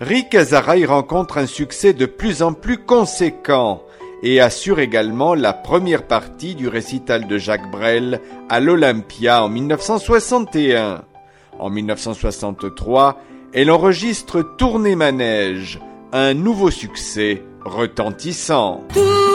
Rick Azaray rencontre un succès de plus en plus conséquent et assure également la première partie du récital de Jacques Brel à l'Olympia en 1961. En 1963, elle enregistre Tournez Manège, un nouveau succès retentissant.